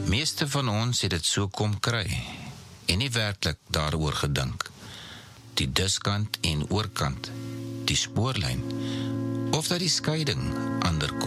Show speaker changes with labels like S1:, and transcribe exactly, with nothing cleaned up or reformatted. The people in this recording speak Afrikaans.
S1: Meeste van ons het dit so kom kry en nie werklik daaroor gedink. Die diskant en oorkant, die spoorlyn, of dat die skeiding ander kom.